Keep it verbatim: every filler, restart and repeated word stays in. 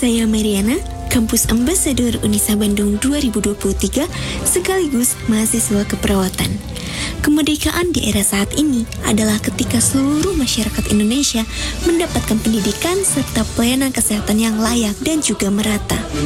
Saya Mariana, Kampus Ambasador Unisa Bandung dua ribu dua puluh tiga, sekaligus mahasiswa keperawatan. Kemerdekaan di era saat ini adalah ketika seluruh masyarakat Indonesia mendapatkan pendidikan serta pelayanan kesehatan yang layak dan juga merata.